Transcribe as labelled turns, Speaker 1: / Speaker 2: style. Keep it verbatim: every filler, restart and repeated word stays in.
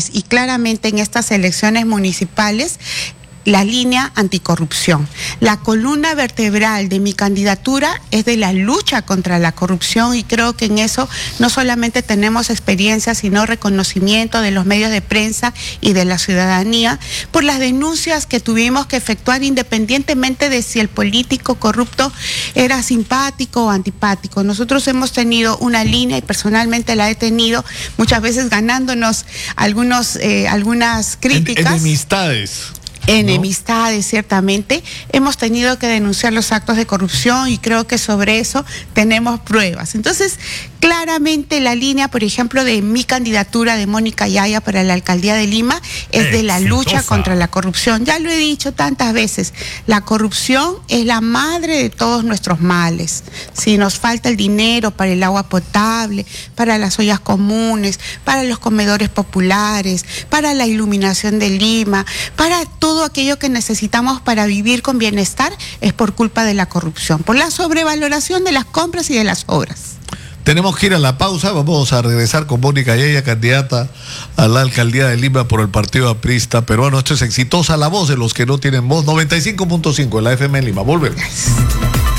Speaker 1: municipales y claramente en estas elecciones municipales, la línea anticorrupción. La columna vertebral de mi candidatura es de la lucha contra la corrupción y creo que en eso no solamente tenemos experiencia, sino reconocimiento de los medios de prensa y de la ciudadanía por las denuncias que tuvimos que efectuar independientemente de si el político corrupto era simpático o antipático. Nosotros hemos tenido una línea y personalmente la he tenido muchas veces ganándonos algunos, eh, algunas críticas.
Speaker 2: Enemistades.
Speaker 1: Enemistades, ¿no? Ciertamente. Hemos tenido que denunciar los actos de corrupción y creo que sobre eso tenemos pruebas. Entonces, claramente la línea, por ejemplo, de mi candidatura de Mónica Yaya para la alcaldía de Lima es de la lucha contra la corrupción. Ya lo he dicho tantas veces, la corrupción es la madre de todos nuestros males. Si nos falta el dinero para el agua potable, para las ollas comunes, para los comedores populares, para la iluminación de Lima, para todo Todo aquello que necesitamos para vivir con bienestar es por culpa de la corrupción, por la sobrevaloración de las compras y de las obras.
Speaker 2: Tenemos que ir a la pausa, vamos a regresar con Mónica Yaya, candidata a la alcaldía de Lima por el Partido Aprista Peruano. Esto es Exitosa, la voz de los que no tienen voz. noventa y cinco punto cinco en la F M en Lima. Volvemos.